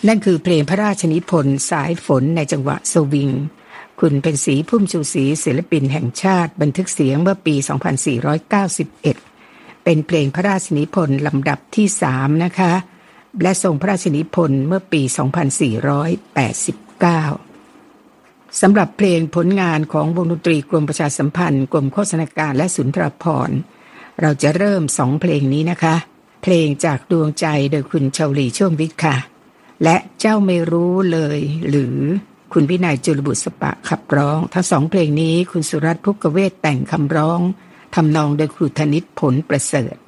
นั่นคือเพลงพระราชนิพนธ์สายฝนในจังหวะสวิงคุณเป็นศรีพุ่มชูศรีศิลปินแห่งชาติบันทึกเสียงเมื่อปี 2491 เป็นเพลงพระราชนิพนธ์ลำดับที่3นะคะและทรงพระราชนิพนธ์เมื่อปี 2489 สำหรับเพลงผลงานของวงดนตรีกรมประชาสัมพันธ์กรมโฆษณาการและสุนทรภรณ์เราจะเริ่ม2เพลงนี้นะคะเพลงจากดวงใจโดยคุณชาวลีช่วงวิทย์ค่ะและเจ้าไม่รู้เลยหรือคุณวินัยจุลบุษปะขับร้องทั้ง2เพลงนี้คุณสุรัตน์ ภุกเวศแต่งคำร้องทำนองโดยครูธนิตผลประเสริฐ